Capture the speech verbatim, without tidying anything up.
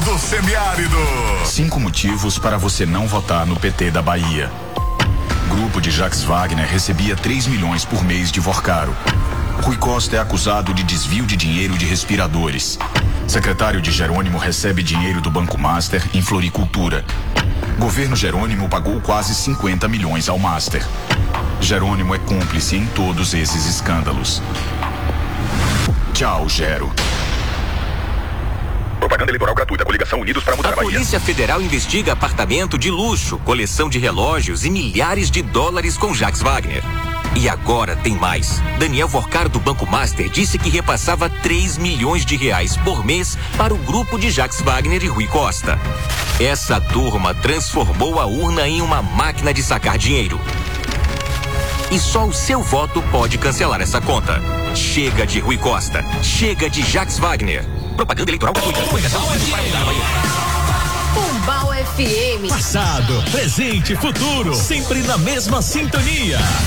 do semiárido. Cinco motivos para você não votar no P T da Bahia. Grupo de Jacques Wagner recebia três milhões por mês de Vorcaro. Rui Costa é acusado de desvio de dinheiro de respiradores. Secretário de Jerônimo recebe dinheiro do Banco Master em floricultura. Governo Jerônimo pagou quase cinquenta milhões ao Master. Jerônimo é cúmplice em todos esses escândalos. Tchau, Gero. Propaganda eleitoral gratuita. Coligação Unidos para Mudar a Bahia. A Polícia Federal investiga apartamento de luxo, coleção de relógios e milhares de dólares com Jacques Wagner. E agora tem mais. Daniel Vorcaro do Banco Master disse que repassava três milhões de reais por mês para o grupo de Jacques Wagner e Rui Costa. Essa turma transformou a urna em uma máquina de sacar dinheiro. E só o seu voto pode cancelar essa conta. Chega de Rui Costa. Chega de Jacques Wagner. Propaganda eleitoral gratuita. Coligação Unidos para Mudar a Bahia. Pombal F M. Passado, presente, futuro, sempre na mesma sintonia.